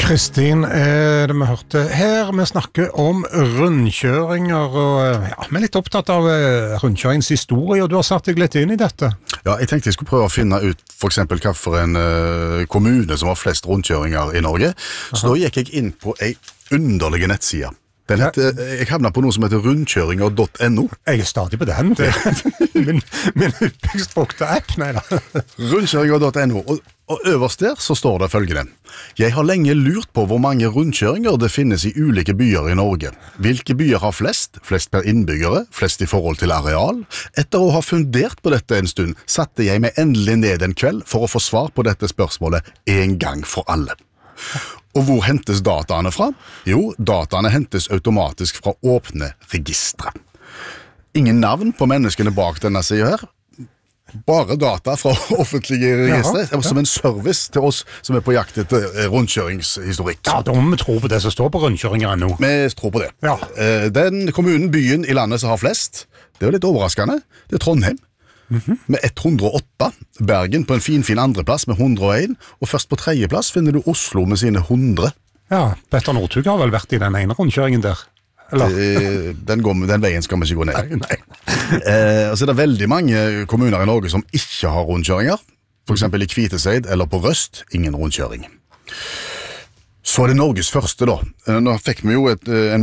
Kristin, det vi hørte her, vi snakker om rundkjøringer, og ja, vi litt opptatt av rundkjørings historie, og du har satt deg litt inn i dette. Ja, jeg tenkte jeg skulle prøve å finne ut for eksempel hva for en kommune som har flest rundkjøringer i Norge. Så da gikk jeg inn på en underlig nettside. Jeg havnet på noe som heter rundkjøringer.no. Jeg er stadig på den. Min hyppigst brukte app, nei da. Rundkjøringer.no, og øverst der så står det følgende. Jeg har lenge lurt på hvor mange rundkjøringer det finnes i ulike byer i Norge. Hvilke byer har flest? Flest per innbyggere? Flest i forhold til areal? Etter å ha fundert på dette en stund, satte jeg meg endelig ned en kveld for å få svar på dette spørsmålet en gang for alle. Og hvor hentes dataene fra? Jo, dataene hentes automatisk fra åpne registre. Ingen navn på menneskene bak denne siden her. Bare data fra offentlige registre, som en service til oss som er på jakt etter rundkjøringshistorikk. Ja, da må vi tro på det som står på rundkjøringer.no. Vi tror på det. Ja. Den kommunen, byen i landet som har flest, det er litt overraskende, det er Trondheim. Med 108, Bergen på en fin andreplass med 101, og først på tredjeplass finner du Oslo med sine 100. Ja, Petter Northug har vel vært i den ene rundkjøringen der? Den veien skal vi ikke gå ned. Nei. Så er det veldig mange kommuner i Norge som ikke har rundkjøringer. For eksempel i Kviteseid eller på Røst, ingen rundkjøring. Så er det Norges første da. Nå fikk vi jo en